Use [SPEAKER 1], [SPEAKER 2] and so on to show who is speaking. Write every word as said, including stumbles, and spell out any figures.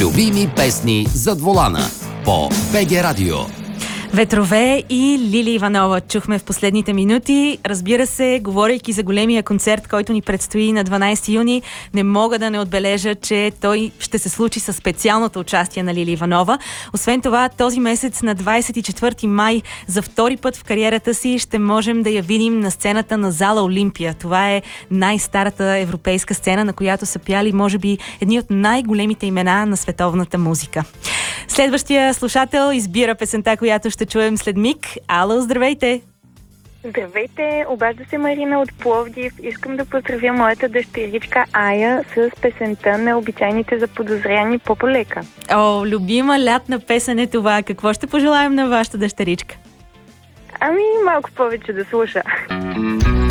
[SPEAKER 1] Любими песни зад волана по БГ Радио.
[SPEAKER 2] Ветрове и Лили Иванова чухме в последните минути. Разбира се, говорейки за големия концерт, който ни предстои на дванайсети юни, не мога да не отбележа, че той ще се случи със специалното участие на Лили Иванова. Освен това, този месец на двайсет и четвърти май за втори път в кариерата си ще можем да я видим на сцената на зала Олимпия. Това е най-старата европейска сцена, на която са пяли, може би, едни от най-големите имена на световната музика. Следващия слушател избира песента, която ще чуем след миг. Ало, здравейте!
[SPEAKER 3] Здравейте, обажда се Марина от Пловдив. Искам да поздравя моята дъщеричка Ая с песента "Необичайните заподозряни" по полека.
[SPEAKER 2] О, любима лятна песен е това. Какво ще пожелаем на вашата дъщеричка?
[SPEAKER 3] Ами, малко повече да слуша.